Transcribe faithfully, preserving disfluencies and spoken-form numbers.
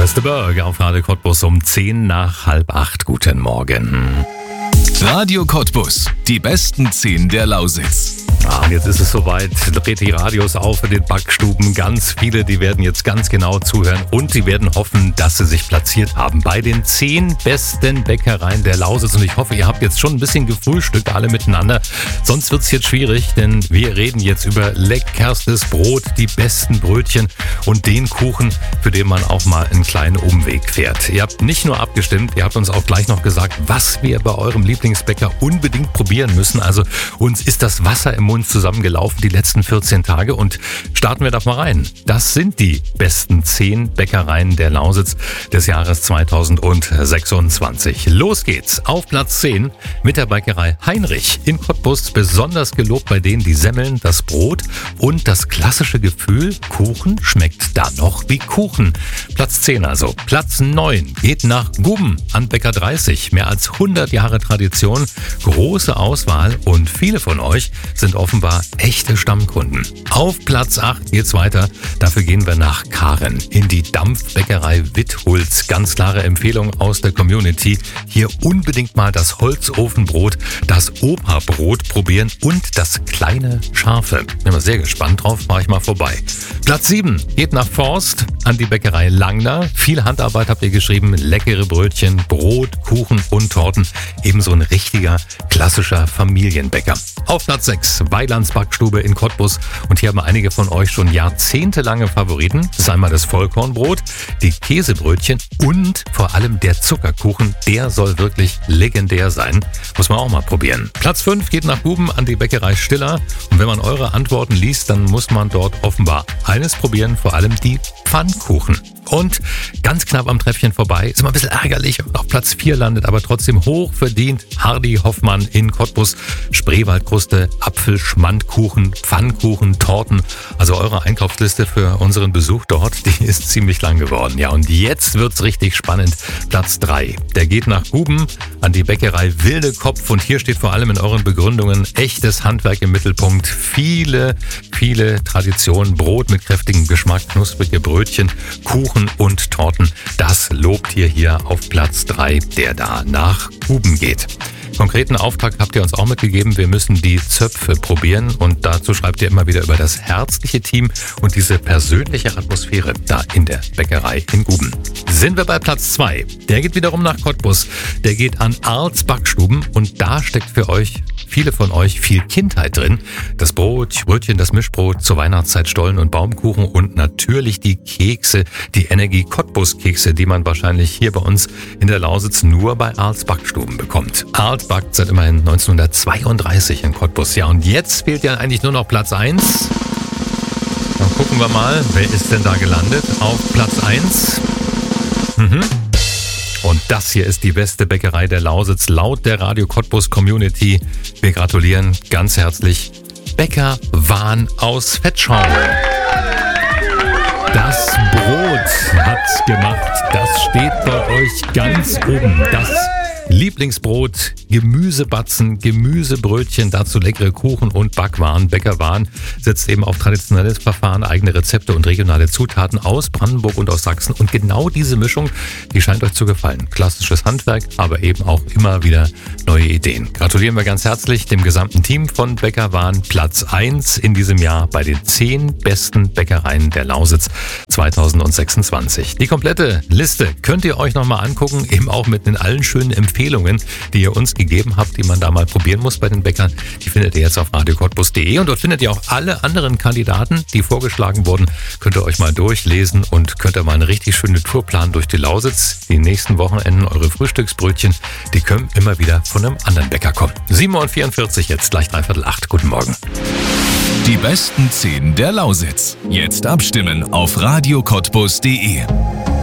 Erste Berg auf Radio Cottbus um zehn nach halb acht. Guten Morgen. Radio Cottbus, die besten zehn der Lausitz. Ja, und jetzt ist es soweit. Dreht die Radios auf in den Backstuben. Ganz viele, die werden jetzt ganz genau zuhören und sie werden hoffen, dass sie sich platziert haben bei den zehn besten Bäckereien der Lausitz. Und ich hoffe, ihr habt jetzt schon ein bisschen gefrühstückt, alle miteinander. Sonst wird es jetzt schwierig, denn wir reden jetzt über leckerstes Brot, die besten Brötchen und den Kuchen, für den man auch mal einen kleinen Umweg fährt. Ihr habt nicht nur abgestimmt, ihr habt uns auch gleich noch gesagt, was wir bei eurem Lieblingsbäcker unbedingt probieren müssen. Also uns ist das Wasser im Mund zusammengelaufen die letzten vierzehn Tage und starten wir doch mal rein. Das sind die besten zehn Bäckereien der Lausitz des Jahres zweitausendsechsundzwanzig. Los geht's. Auf Platz zehn mit der Bäckerei Heinrich in Cottbus. Besonders gelobt bei denen die Semmeln, das Brot und das klassische Gefühl, Kuchen schmeckt da noch wie Kuchen. Platz zehn also. Platz neun geht nach Guben an Bäcker dreißig. Mehr als hundert Jahre Tradition, große Auswahl und viele von euch sind offenbar echte Stammkunden. Auf Platz acht geht's weiter. Dafür gehen wir nach Karen in die Dampfbäckerei Witthulz. Ganz klare Empfehlung aus der Community. Hier unbedingt mal das Holzofenbrot, das Opa-Brot probieren und das kleine Scharfe. Bin mal sehr gespannt drauf, mache ich mal vorbei. Platz sieben geht nach Forst an die Bäckerei Langner. Viel Handarbeit habt ihr geschrieben, leckere Brötchen, Brot, Kuchen und Torten. Ebenso ein richtiger, klassischer Familienbäcker. Auf Platz sechs, Weilands Backstube in Cottbus. Und hier haben einige von euch schon jahrzehntelange Favoriten. Das ist einmal das Vollkornbrot, die Käsebrötchen und vor allem der Zuckerkuchen. Der soll wirklich legendär sein. Muss man auch mal probieren. Platz fünf geht nach Guben an die Bäckerei Stiller. Und wenn man eure Antworten liest, dann muss man dort offenbar eines probieren, vor allem die Pfannkuchen. Und ganz knapp am Treppchen vorbei, ist immer ein bisschen ärgerlich und auf Platz vier landet, aber trotzdem hochverdient Hardy Hoffmann in Cottbus. Spreewaldkruste, Apfelschmandkuchen, Pfannkuchen, Torten. Also eure Einkaufsliste für unseren Besuch dort, die ist ziemlich lang geworden. Ja, und jetzt wird's richtig spannend. Platz drei, der geht nach Guben an die Bäckerei Wilde Kopf. Und hier steht vor allem in euren Begründungen echtes Handwerk im Mittelpunkt. Viele, viele Traditionen, Brot mit kräftigem Geschmack, knusprige Brötchen, Kuchen und Torten. Das lobt ihr hier auf Platz drei, der da nach Guben geht. Konkreten Auftrag habt ihr uns auch mitgegeben. Wir müssen die Zöpfe probieren und dazu schreibt ihr immer wieder über das herzliche Team und diese persönliche Atmosphäre da in der Bäckerei in Guben. Sind wir bei Platz zwei. Der geht wiederum nach Cottbus. Der geht an Arls Backstuben und da steckt für euch viele von euch viel Kindheit drin. Das Brot, Brötchen, das Mischbrot, zur Weihnachtszeit Stollen und Baumkuchen und natürlich die Kekse, die Energie Cottbus Kekse, die man wahrscheinlich hier bei uns in der Lausitz nur bei Arls Backstuben bekommt. Arls backt seit immerhin neunzehnhundertzweiunddreißig in Cottbus. Ja, und jetzt fehlt ja eigentlich nur noch Platz eins. Dann gucken wir mal, wer ist denn da gelandet auf Platz eins? Mhm. Und das hier ist die beste Bäckerei der Lausitz laut der Radio Cottbus Community. Wir gratulieren ganz herzlich Bäcker Wahn aus Vetschau. Das Brot hat's gemacht. Das steht bei euch ganz oben. Das Lieblingsbrot, Gemüsebatzen, Gemüsebrötchen, dazu leckere Kuchen und Backwaren. Bäcker Wahn setzt eben auf traditionelles Verfahren, eigene Rezepte und regionale Zutaten aus Brandenburg und aus Sachsen. Und genau diese Mischung, die scheint euch zu gefallen. Klassisches Handwerk, aber eben auch immer wieder neue Ideen. Gratulieren wir ganz herzlich dem gesamten Team von Bäcker Wahn. Platz eins in diesem Jahr bei den zehn besten Bäckereien der Lausitz zweitausendsechsundzwanzig. Die komplette Liste könnt ihr euch nochmal angucken, eben auch mit den allen schönen Empfehlungen, die ihr uns gegeben habt, die man da mal probieren muss bei den Bäckern. Die findet ihr jetzt auf radio cottbus punkt de und dort findet ihr auch alle anderen Kandidaten, die vorgeschlagen wurden. Könnt ihr euch mal durchlesen und könnt ihr mal eine richtig schöne Tour planen durch die Lausitz. Die nächsten Wochenenden eure Frühstücksbrötchen, die können immer wieder von einem anderen Bäcker kommen. sieben Uhr vierundvierzig, jetzt gleich dreiviertel acht. Guten Morgen. Die besten zehn der Lausitz. Jetzt abstimmen auf radio cottbus punkt de.